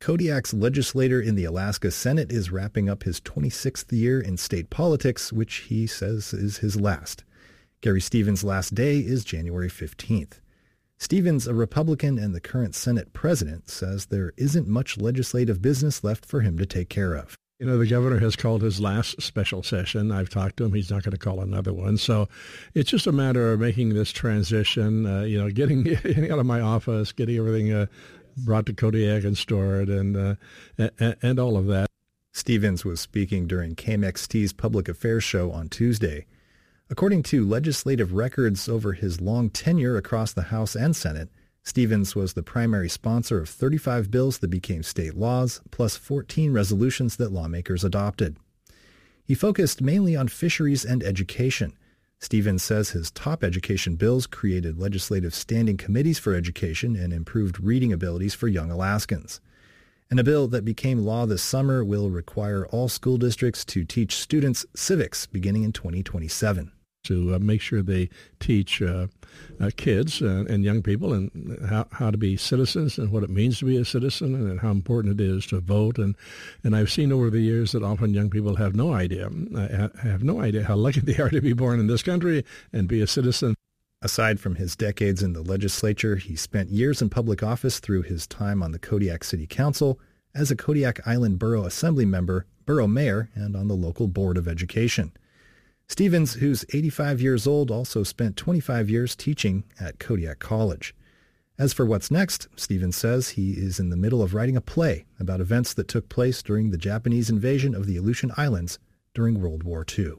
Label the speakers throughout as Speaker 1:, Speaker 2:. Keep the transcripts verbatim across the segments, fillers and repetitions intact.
Speaker 1: Kodiak's legislator in the Alaska Senate is wrapping up his twenty-sixth year in state politics, which he says is his last. Gary Stevens' last day is January fifteenth. Stevens, a Republican and the current Senate president, says there isn't much legislative business left for him to take care of.
Speaker 2: You know, the governor has called his last special session. I've talked to him. He's not going to call another one. So it's just a matter of making this transition, uh, you know, getting, getting out of my office, getting everything uh, brought to Kodiak and stored, and, uh, and, and all of that.
Speaker 1: Stevens was speaking during K M X T's Public Affairs show on Tuesday. According to legislative records over his long tenure across the House and Senate, Stevens was the primary sponsor of thirty-five bills that became state laws, plus fourteen resolutions that lawmakers adopted. He focused mainly on fisheries and education. Stevens says his top education bills created legislative standing committees for education and improved reading abilities for young Alaskans. And a bill that became law this summer will require all school districts to teach students civics beginning in twenty twenty-seven.
Speaker 2: To uh, make sure they teach uh, uh, kids uh, and young people and how, how to be citizens and what it means to be a citizen and how important it is to vote. And, and I've seen over the years that often young people have no idea, uh, have no idea how lucky they are to be born in this country and be a citizen.
Speaker 1: Aside from his decades in the legislature, he spent years in public office through his time on the Kodiak City Council, as a Kodiak Island Borough Assembly member, borough mayor, and on the local Board of Education. Stevens, who's eighty-five years old, also spent twenty-five years teaching at Kodiak College. As for what's next, Stevens says he is in the middle of writing a play about events that took place during the Japanese invasion of the Aleutian Islands during World War Two.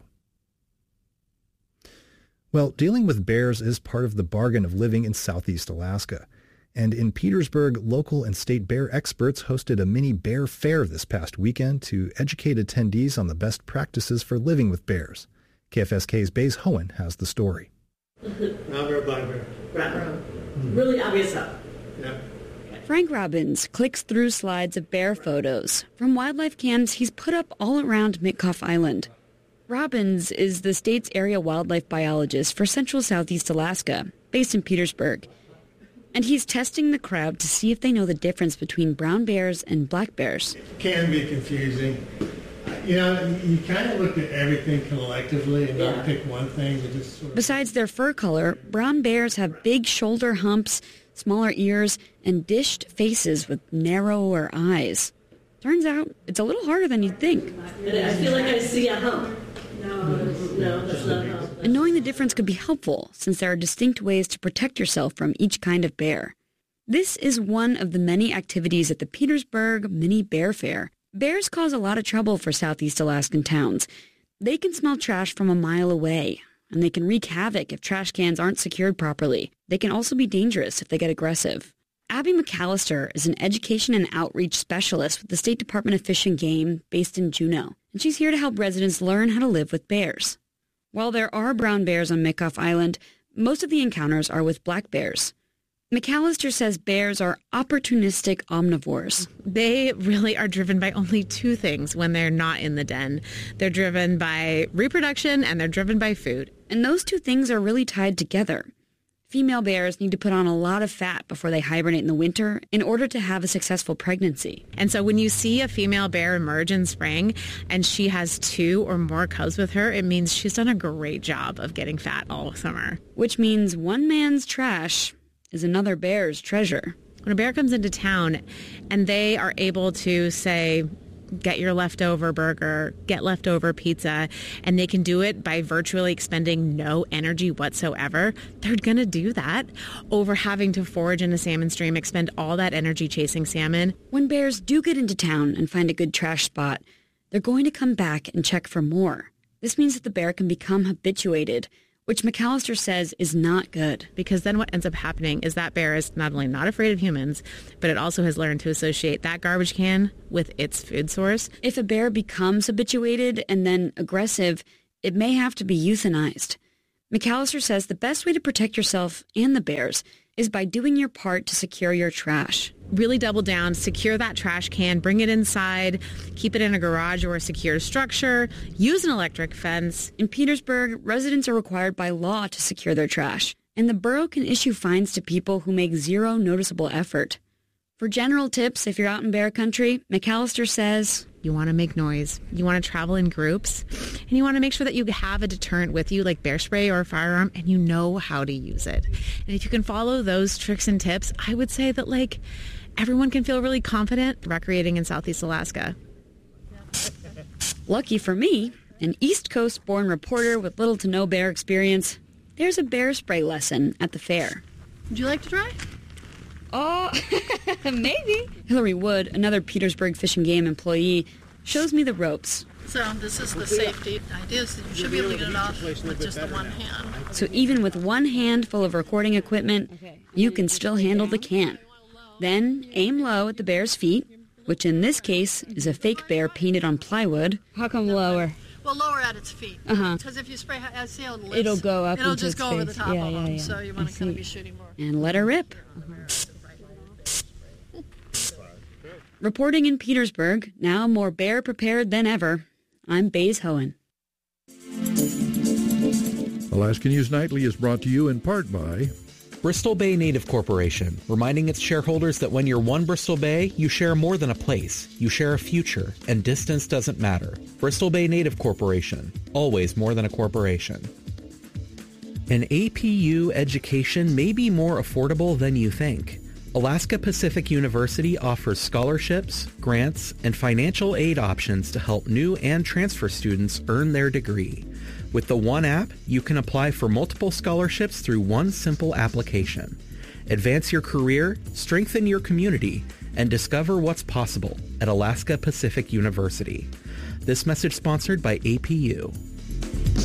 Speaker 1: Well, dealing with bears is part of the bargain of living in Southeast Alaska. And in Petersburg, local and state bear experts hosted a mini bear fair this past weekend to educate attendees on the best practices for living with bears. K F S K's Baze Hohen has the story.
Speaker 3: Brown bear, black bear.
Speaker 4: Brown bear. Mm-hmm. Really obvious up.
Speaker 3: Yeah.
Speaker 5: Frank Robbins clicks through slides of bear photos from wildlife cams he's put up all around Mitkof Island. Robbins is the state's area wildlife biologist for Central Southeast Alaska, based in Petersburg. And he's testing the crowd to see if they know the difference between brown bears and black bears.
Speaker 3: It can be confusing. You know, you kind of look at everything collectively and not pick one thing. To just sort of...
Speaker 5: Besides their fur color, brown bears have big shoulder humps, smaller ears, and dished faces with narrower eyes. Turns out it's a little harder than you'd think.
Speaker 4: I feel like I see a hump. No, no, that's not a hump.
Speaker 5: And knowing the difference could be helpful, since there are distinct ways to protect yourself from each kind of bear. This is one of the many activities at the Petersburg Mini Bear Fair. Bears cause a lot of trouble for Southeast Alaskan towns. They can smell trash from a mile away, and they can wreak havoc if trash cans aren't secured properly. They can also be dangerous if they get aggressive. Abby McAllister is an education and outreach specialist with the State Department of Fish and Game based in Juneau, and she's here to help residents learn how to live with bears. While there are brown bears on Mitkof Island, most of the encounters are with black bears. McAllister says bears are opportunistic omnivores.
Speaker 6: They really are driven by only two things when they're not in the den. They're driven by reproduction and they're driven by food.
Speaker 5: And those two things are really tied together. Female bears need to put on a lot of fat before they hibernate in the winter in order to have a successful pregnancy.
Speaker 6: And so when you see a female bear emerge in spring and she has two or more cubs with her, it means she's done a great job of getting fat all summer.
Speaker 5: Which means one man's trash is another bear's treasure.
Speaker 6: When a bear comes into town and they are able to say, get your leftover burger, get leftover pizza, and they can do it by virtually expending no energy whatsoever, they're going to do that over having to forage in a salmon stream, expend all that energy chasing salmon.
Speaker 5: When bears do get into town and find a good trash spot, they're going to come back and check for more. This means that the bear can become habituated, which McAllister says is not good.
Speaker 6: Because then what ends up happening is that bear is not only not afraid of humans, but it also has learned to associate that garbage can with its food source.
Speaker 5: If a bear becomes habituated and then aggressive, it may have to be euthanized. McAllister says the best way to protect yourself and the bears is by doing your part to secure your trash.
Speaker 6: Really double down, secure that trash can, bring it inside, keep it in a garage or a secure structure, use an electric fence.
Speaker 5: In Petersburg, residents are required by law to secure their trash, and the borough can issue fines to people who make zero noticeable effort. For general tips, if you're out in bear country, McAllister says,
Speaker 6: you want to make noise, you want to travel in groups, and you want to make sure that you have a deterrent with you like bear spray or a firearm, and you know how to use it. And if you can follow those tricks and tips, I would say that like everyone can feel really confident recreating in Southeast Alaska.
Speaker 5: Lucky for me, an East Coast-born reporter with little to no bear experience, there's a bear spray lesson at the fair.
Speaker 7: Would you like to try?
Speaker 5: Oh, maybe. Hillary Wood, another Petersburg Fish and Game employee, shows me the ropes.
Speaker 7: So this is the safety idea, is that you should be able to get it off with just the one hand.
Speaker 5: So even with one hand full of recording equipment, you can still handle the can. Then aim low at the bear's feet, which in this case is a fake bear painted on plywood.
Speaker 8: How come lower?
Speaker 7: Well, lower at its feet.
Speaker 8: Uh-huh.
Speaker 7: Because if you spray, I see how it lifts.
Speaker 8: It'll go up
Speaker 7: It'll
Speaker 8: into
Speaker 7: just
Speaker 8: its
Speaker 7: go over the
Speaker 8: face.
Speaker 7: top
Speaker 8: Yeah,
Speaker 7: of
Speaker 8: yeah,
Speaker 7: them,
Speaker 8: yeah.
Speaker 7: so you
Speaker 8: I
Speaker 7: want to kind of
Speaker 8: see.
Speaker 7: be shooting more.
Speaker 5: And let her rip. Reporting in Petersburg, now more bear prepared than ever, I'm Baze Hohen.
Speaker 9: Alaska News Nightly is brought to you in part by
Speaker 10: Bristol Bay Native Corporation, reminding its shareholders that when you're one Bristol Bay, you share more than a place. You share a future, and distance doesn't matter. Bristol Bay Native Corporation, always more than a corporation. An A P U education may be more affordable than you think. Alaska Pacific University offers scholarships, grants, and financial aid options to help new and transfer students earn their degree. With the One app, you can apply for multiple scholarships through one simple application. Advance your career, strengthen your community, and discover what's possible at Alaska Pacific University. This message sponsored by A P U.